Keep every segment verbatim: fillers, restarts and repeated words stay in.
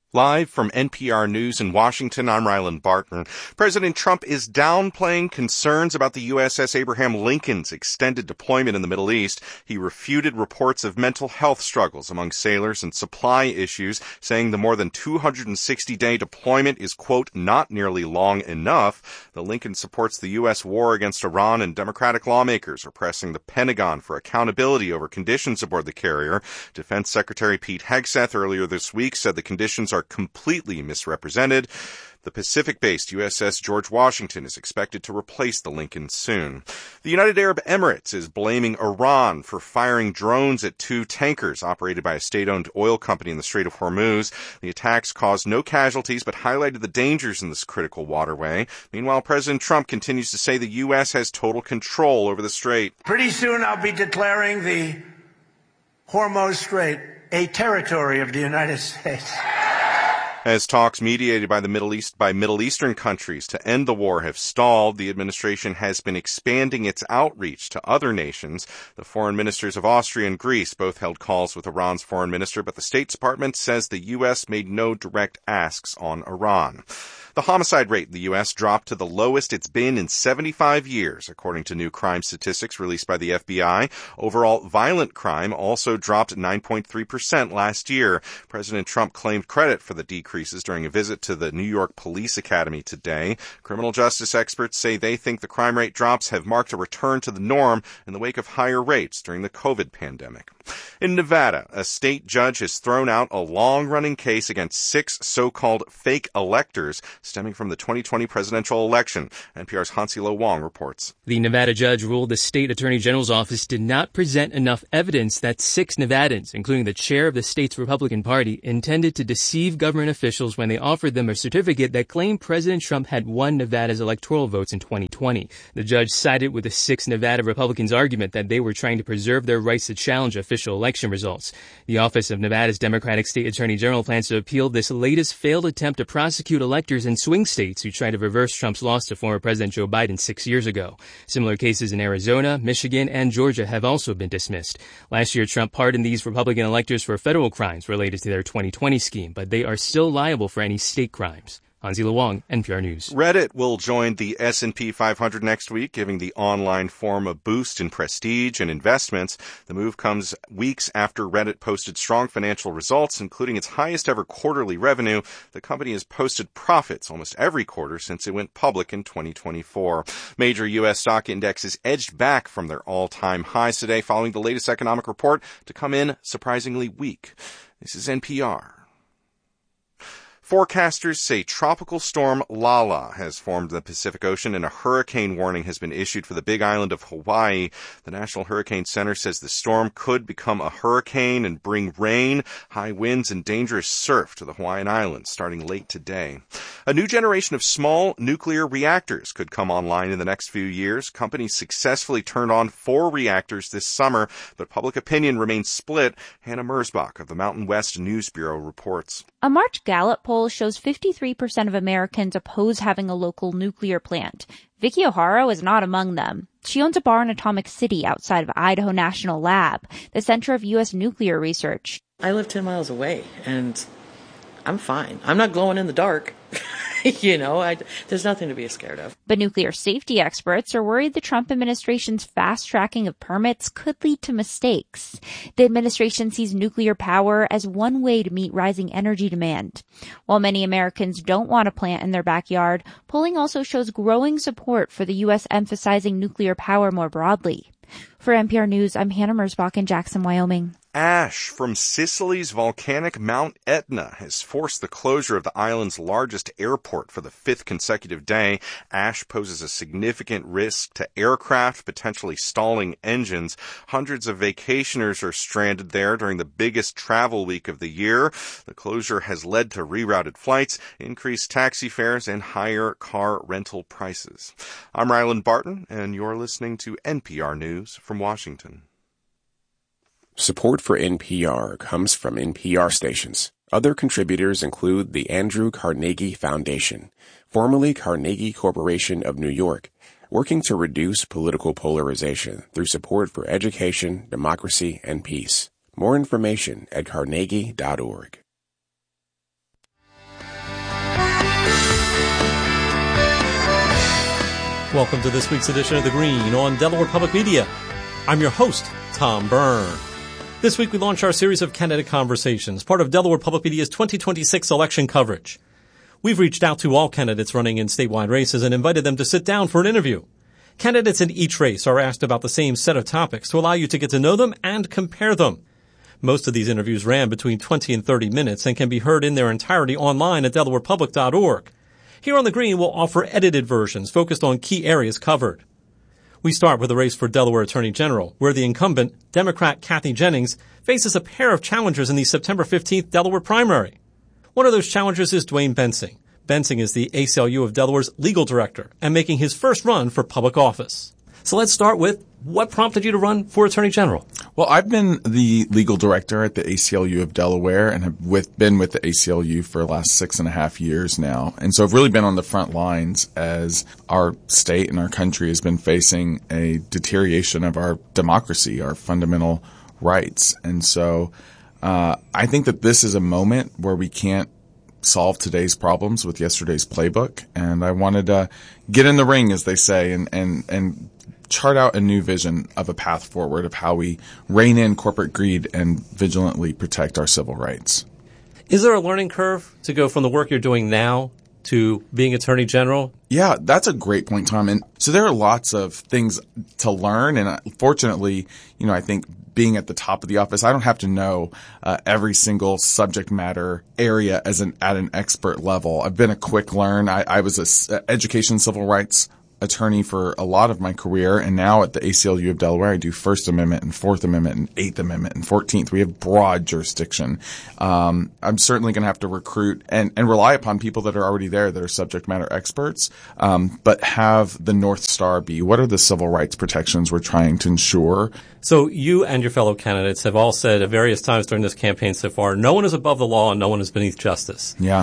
Live from N P R News in Washington, I'm Ryland Barton. President Trump is downplaying concerns about the U S S Abraham Lincoln's extended deployment in the Middle East. He refuted reports of mental health struggles among sailors and supply issues, saying the more than two hundred sixty day deployment is, quote, not nearly long enough. The Lincoln supports the U S war against Iran, and Democratic lawmakers are pressing the Pentagon for accountability over conditions aboard the carrier. Defense Secretary Pete Hegseth earlier this week said the conditions are completely misrepresented. The Pacific-based U S S George Washington is expected to replace the Lincoln soon. The United Arab Emirates is blaming Iran for firing drones at two tankers operated by a state-owned oil company in the Strait of Hormuz. The attacks caused no casualties but highlighted the dangers in this critical waterway. Meanwhile, President Trump continues to say the U S has total control over the strait. Pretty soon I'll be declaring the Hormuz Strait a territory of the United States. As talks mediated by the Middle East by Middle Eastern countries to end the war have stalled, the administration has been expanding its outreach to other nations. The foreign ministers of Austria and Greece both held calls with Iran's foreign minister, but the State Department says the U S made no direct asks on Iran. The homicide rate in the U S dropped to the lowest it's been in seventy-five years, according to new crime statistics released by the F B I. Overall, violent crime also dropped nine point three percent last year. President Trump claimed credit for the decreases during a visit to the New York Police Academy today. Criminal justice experts say they think the crime rate drops have marked a return to the norm in the wake of higher rates during the COVID pandemic. In Nevada, a state judge has thrown out a long-running case against six so-called fake electors stemming from the twenty twenty presidential election. N P R's Hansilo Wong reports. The Nevada judge ruled the state attorney general's office did not present enough evidence that six Nevadans, including the chair of the state's Republican Party, intended to deceive government officials when they offered them a certificate that claimed President Trump had won Nevada's electoral votes in twenty twenty. The judge sided with the six Nevada Republicans' argument that they were trying to preserve their rights to challenge official election results. The Office of Nevada's Democratic State Attorney General plans to appeal this latest failed attempt to prosecute electors in swing states who tried to reverse Trump's loss to former President Joe Biden six years ago. Similar cases in Arizona, Michigan, and Georgia have also been dismissed. Last year, Trump pardoned these Republican electors for federal crimes related to their twenty twenty scheme, but they are still liable for any state crimes. Hansilo Wong, N P R News. Reddit will join the S and P five hundred next week, giving the online forum a boost in prestige and investments. The move comes weeks after Reddit posted strong financial results, including its highest ever quarterly revenue. The company has posted profits almost every quarter since it went public in twenty twenty-four. Major U S stock indexes edged back from their all-time highs today following the latest economic report to come in surprisingly weak. This is N P R. Forecasters say Tropical Storm Lala has formed in the Pacific Ocean and a hurricane warning has been issued for the Big Island of Hawaii. The National Hurricane Center says the storm could become a hurricane and bring rain, high winds, and dangerous surf to the Hawaiian Islands starting late today. A new generation of small nuclear reactors could come online in the next few years. Companies successfully turned on four reactors this summer, but public opinion remains split. Hannah Mersbach of the Mountain West News Bureau reports. A March Gallup poll shows fifty-three percent of Americans oppose having a local nuclear plant. Vicky O'Hara is not among them. She owns a bar in Atomic City outside of Idaho National Lab, the center of U S nuclear research. I live ten miles away, and I'm fine. I'm not glowing in the dark. You know, I, there's nothing to be scared of. But nuclear safety experts are worried the Trump administration's fast-tracking of permits could lead to mistakes. The administration sees nuclear power as one way to meet rising energy demand. While many Americans don't want a plant in their backyard, polling also shows growing support for the U S emphasizing nuclear power more broadly. For N P R News, I'm Hannah Mersbach in Jackson, Wyoming. Ash from Sicily's volcanic Mount Etna has forced the closure of the island's largest airport for the fifth consecutive day. Ash poses a significant risk to aircraft, potentially stalling engines. Hundreds of vacationers are stranded there during the biggest travel week of the year. The closure has led to rerouted flights, increased taxi fares, and higher car rental prices. I'm Ryland Barton, and you're listening to N P R News from Washington. Support for N P R comes from N P R stations. Other contributors include the Andrew Carnegie Foundation, formerly Carnegie Corporation of New York, working to reduce political polarization through support for education, democracy, and peace. More information at carnegie dot org. Welcome to this week's edition of The Green on Delaware Public Media. I'm your host, Tom Byrne. This week we launch our series of candidate conversations, part of Delaware Public Media's twenty twenty-six election coverage. We've reached out to all candidates running in statewide races and invited them to sit down for an interview. Candidates in each race are asked about the same set of topics to allow you to get to know them and compare them. Most of these interviews ran between twenty and thirty minutes and can be heard in their entirety online at delaware public dot org. Here on The Green, we'll offer edited versions focused on key areas covered. We start with a race for Delaware Attorney General, where the incumbent, Democrat Kathy Jennings, faces a pair of challengers in the September fifteenth Delaware primary. One of those challengers is Dwayne Bensing. Bensing is the A C L U of Delaware's legal director and making his first run for public office. So let's start with what prompted you to run for Attorney General? Well, I've been the legal director at the A C L U of Delaware and have with, been with the A C L U for the last six and a half years now. And so I've really been on the front lines as our state and our country has been facing a deterioration of our democracy, our fundamental rights. And so uh, I think that this is a moment where we can't solve today's problems with yesterday's playbook. And I wanted to get in the ring, as they say, and, and, and chart out a new vision of a path forward of how we rein in corporate greed and vigilantly protect our civil rights. Is there a learning curve to go from the work you're doing now to being Attorney General? Yeah, that's a great point, Tom. And so there are lots of things to learn. And fortunately, you know, I think being at the top of the office, I don't have to know uh, every single subject matter area as an at an expert level. I've been a quick learn. I, I was a education civil rights attorney for a lot of my career, and now at the A C L U of Delaware, I do First Amendment and Fourth Amendment and Eighth Amendment and Fourteenth. We have broad jurisdiction. Um, I'm certainly going to have to recruit and, and rely upon people that are already there that are subject matter experts, um, but have the North Star be what are the civil rights protections we're trying to ensure. So you and your fellow candidates have all said at various times during this campaign so far, no one is above the law and no one is beneath justice. Yeah.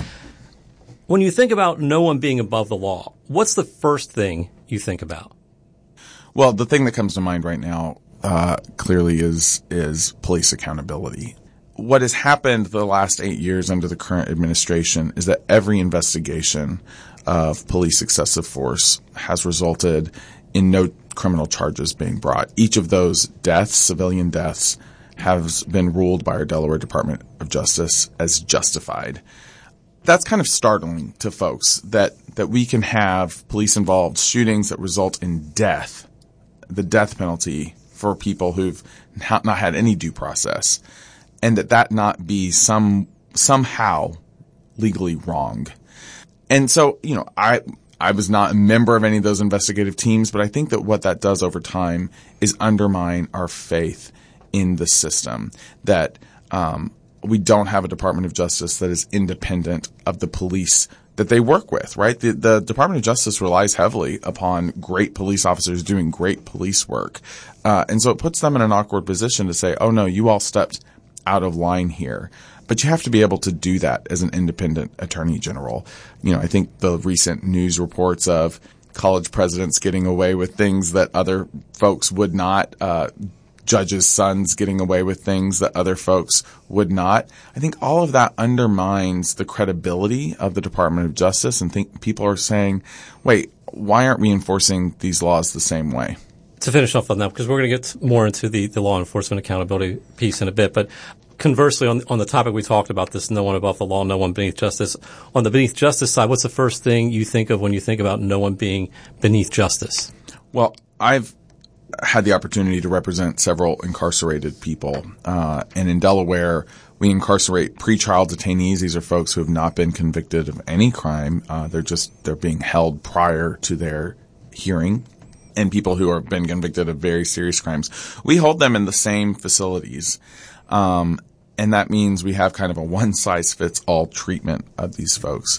When you think about no one being above the law, what's the first thing you think about? Well, the thing that comes to mind right now uh, clearly is is police accountability. What has happened the last eight years under the current administration is that every investigation of police excessive force has resulted in no criminal charges being brought. Each of those deaths, civilian deaths, has been ruled by our Delaware Department of Justice as justified. That's kind of startling to folks that, that we can have police-involved shootings that result in death, the death penalty for people who've not, not had any due process, and that that not be some somehow legally wrong. And so, you know, I I was not a member of any of those investigative teams, but I think that what that does over time is undermine our faith in the system, that um we don't have a Department of Justice that is independent of the police that they work with, right? The, the Department of Justice relies heavily upon great police officers doing great police work. Uh, and so it puts them in an awkward position to say, oh no, you all stepped out of line here. But you have to be able to do that as an independent attorney general. You know, I think the recent news reports of college presidents getting away with things that other folks would not, uh, judges' sons getting away with things that other folks would not. I think all of that undermines the credibility of the Department of Justice, and think people are saying, wait, why aren't we enforcing these laws the same way? To finish off on that, because we're going to get more into the, the law enforcement accountability piece in a bit, but conversely, on, on the topic we talked about, this no one above the law, no one beneath justice, on the beneath justice side, what's the first thing you think of when you think about no one being beneath justice? Well, I've had the opportunity to represent several incarcerated people. Uh, and in Delaware, we incarcerate pretrial detainees. These are folks who have not been convicted of any crime. Uh, they're just, they're being held prior to their hearing. And people who have been convicted of very serious crimes. We hold them in the same facilities. Um, and that means we have kind of a one-size-fits-all treatment of these folks.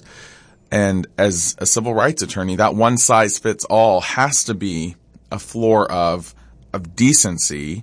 And as a civil rights attorney, that one-size-fits-all has to be a floor of of decency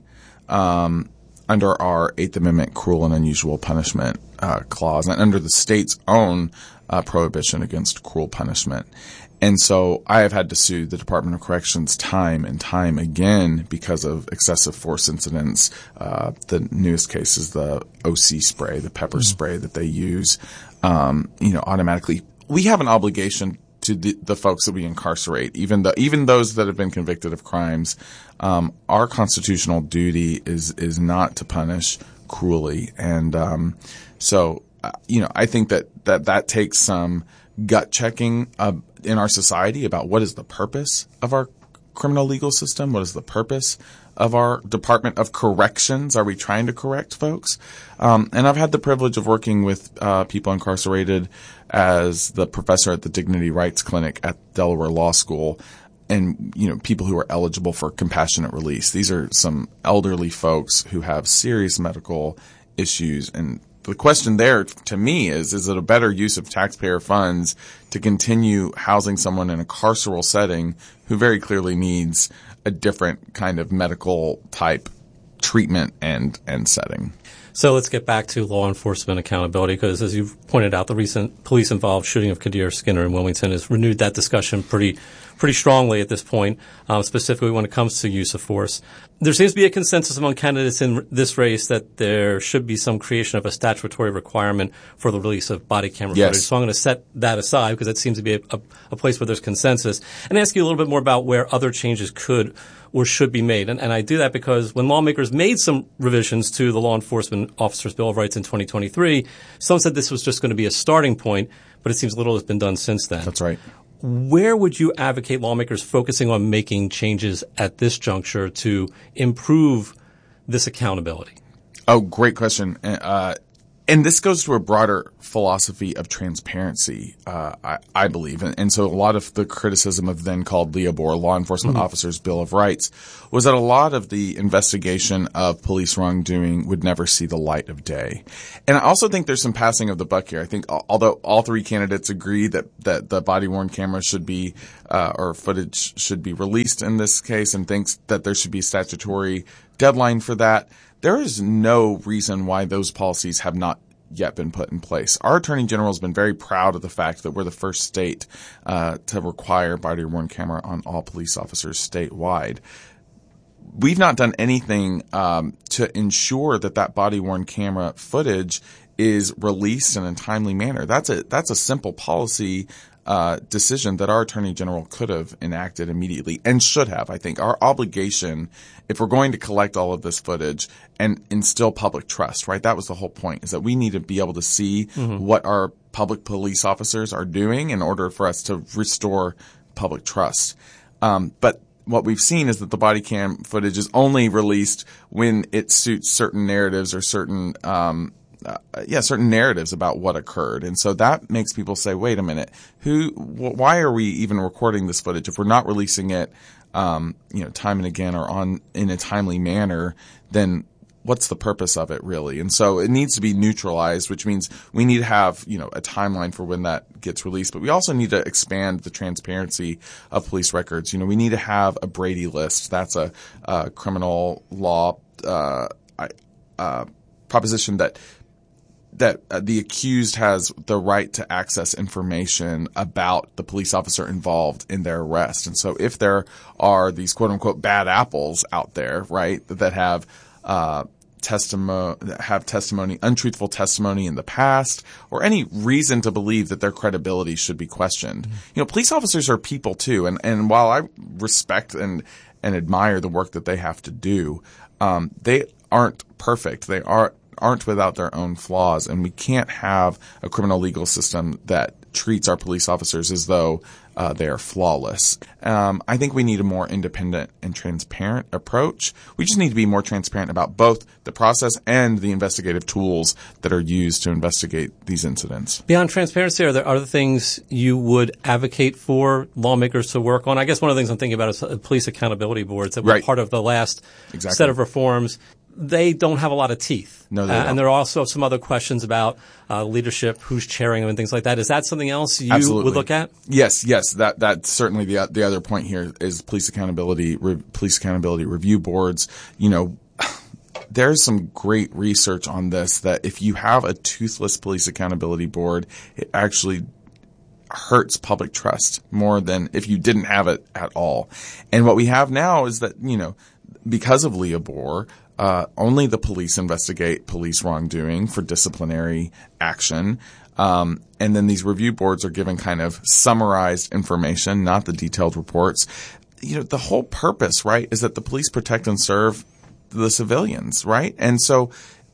um, under our Eighth Amendment cruel and unusual punishment uh, clause, and under the state's own uh, prohibition against cruel punishment. And so I have had to sue the Department of Corrections time and time again because of excessive force incidents. Uh, the newest case is the O C spray, the pepper mm-hmm. spray that they use, um, you know, automatically. We have an obligation to the, the folks that we incarcerate, even the, even those that have been convicted of crimes. Um, our constitutional duty is, is not to punish cruelly. And, um, so, uh, you know, I think that, that, that takes some gut checking, uh, in our society about what is the purpose of our criminal legal system? What is the purpose of our Department of Corrections? Are we trying to correct folks? Um, and I've had the privilege of working with uh, people incarcerated as the professor at the Dignity Rights Clinic at Delaware Law School, and you know, people who are eligible for compassionate release. These are some elderly folks who have serious medical issues, and the question there to me is, is it a better use of taxpayer funds to continue housing someone in a carceral setting who very clearly needs a different kind of medical type treatment and, and setting? So let's get back to law enforcement accountability, because as you've pointed out, the recent police-involved shooting of Kadir Skinner in Wilmington has renewed that discussion pretty pretty strongly at this point, uh, specifically when it comes to use of force. There seems to be a consensus among candidates in this race that there should be some creation of a statutory requirement for the release of body camera yes. footage. So I'm going to set that aside because that seems to be a, a, a place where there's consensus, and ask you a little bit more about where other changes could or should be made. And, and I do that because when lawmakers made some revisions to the Law Enforcement Officers' Bill of Rights in twenty twenty-three, some said this was just going to be a starting point, but it seems little has been done since then. That's right. Where would you advocate lawmakers focusing on making changes at this juncture to improve this accountability? Oh, great question. Uh, and this goes to a broader philosophy of transparency, uh, I, I believe. And, and so a lot of the criticism of then called LEOBOR, Law Enforcement mm-hmm. Officers' Bill of Rights, was that a lot of the investigation of police wrongdoing would never see the light of day. And I also think there's some passing of the buck here. I think although all three candidates agree that, that the body-worn camera should be, uh, or footage should be released in this case, and thinks that there should be a statutory deadline for that, there is no reason why those policies have not yet been put in place. Our Attorney General has been very proud of the fact that we're the first state uh, to require body-worn camera on all police officers statewide. We've not done anything um, to ensure that that body-worn camera footage is released in a timely manner. That's a that's a simple policy uh decision that our Attorney General could have enacted immediately and should have. I think our obligation, if we're going to collect all of this footage and instill public trust, right? That was the whole point, is that we need to be able to see mm-hmm. what our public police officers are doing in order for us to restore public trust. Um, but what we've seen is that the body cam footage is only released when it suits certain narratives or certain um Uh, yeah, certain narratives about what occurred. And so that makes people say, wait a minute, who, wh- why are we even recording this footage? If we're not releasing it, um, you know, time and again or on, in a timely manner, then what's the purpose of it really? And so it needs to be neutralized, which means we need to have, you know, a timeline for when that gets released. But we also need to expand the transparency of police records. You know, we need to have a Brady list. That's a, a criminal law, uh, uh, proposition that that uh, the accused has the right to access information about the police officer involved in their arrest. And so if there are these quote unquote bad apples out there, right, that have, uh, testimony, have testimony, untruthful testimony in the past, or any reason to believe that their credibility should be questioned. Mm-hmm. You know, police officers are people too. And, and while I respect and, and admire the work that they have to do, um, they aren't perfect. They are, aren't without their own flaws, and we can't have a criminal legal system that treats our police officers as though uh, they are flawless. Um, I think we need a more independent and transparent approach. We just need to be more transparent about both the process and the investigative tools that are used to investigate these incidents. Beyond transparency, are there other things you would advocate for lawmakers to work on? I guess one of the things I'm thinking about is police accountability boards that were right. part of the last exactly. set of reforms. They don't have a lot of teeth. No, they uh, don't. And there are also some other questions about uh, leadership, who's chairing them, and things like that. Is that something else you Absolutely. would look at? Yes, yes. That that's certainly the the other point here is police accountability, re, police accountability review boards. You know, there's some great research on this that if you have a toothless police accountability board, it actually hurts public trust more than if you didn't have it at all. And what we have now is that, you know, because of LEOBOR, uh, only the police investigate police wrongdoing for disciplinary action. Um, and then these review boards are given kind of summarized information, not the detailed reports. You know, the whole purpose, right, is that the police protect and serve the civilians, right? And so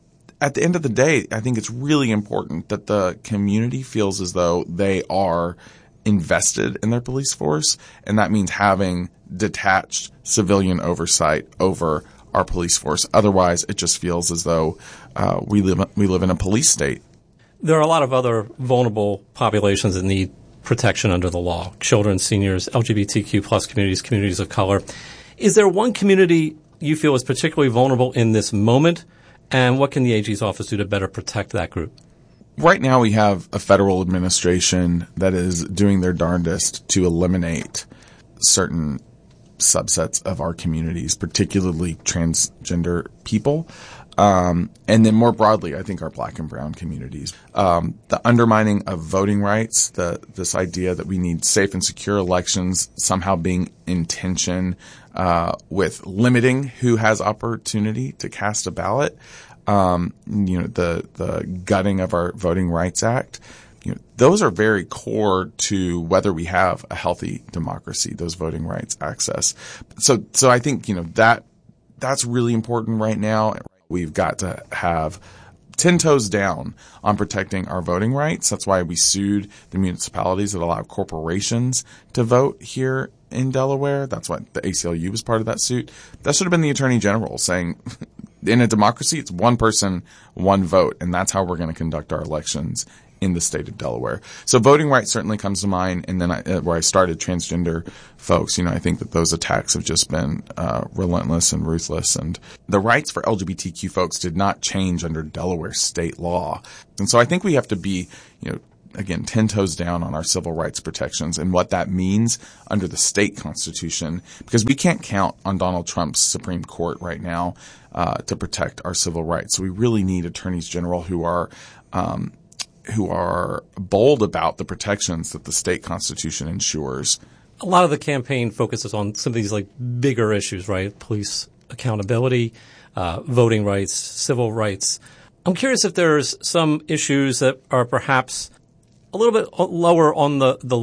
at the end of the day, I think it's really important that the community feels as though they are invested in their police force. And that means having detached civilian oversight over our police force. Otherwise, it just feels as though uh, we live we live in a police state. There are a lot of other vulnerable populations that need protection under the law: children, seniors, L G B T Q plus communities, communities of color. Is there one community you feel is particularly vulnerable in this moment, and what can the A G's office do to better protect that group? Right now we have a federal administration that is doing their darndest to eliminate certain subsets of our communities, particularly transgender people. Um, and then more broadly, I think our black and brown communities. Um, the undermining of voting rights, the this idea that we need safe and secure elections somehow being in tension uh, with limiting who has opportunity to cast a ballot. Um, you know, the the gutting of our Voting Rights Act. You know, those are very core to whether we have a healthy democracy, those voting rights access. So, so I think, you know, that, that's really important right now. We've got to have ten toes down on protecting our voting rights. That's why we sued the municipalities that allow corporations to vote here in Delaware. That's why the A C L U was part of that suit. That should have been the Attorney General saying, in a democracy, it's one person, one vote, and that's how we're going to conduct our elections in the state of Delaware. So voting rights certainly comes to mind. And then I, uh, where I started, transgender folks, you know, I think that those attacks have just been uh, relentless and ruthless. And the rights for L G B T Q folks did not change under Delaware state law. And so I think we have to be, you know, again, ten toes down on our civil rights protections and what that means under the state constitution, because we can't count on Donald Trump's Supreme Court right now uh, to protect our civil rights. So we really need attorneys general who are um, who are bold about the protections that the state constitution ensures. A lot of the campaign focuses on some of these like bigger issues, right? Police accountability, uh, voting rights, civil rights. I'm curious if there's some issues that are perhaps a little bit lower on the, the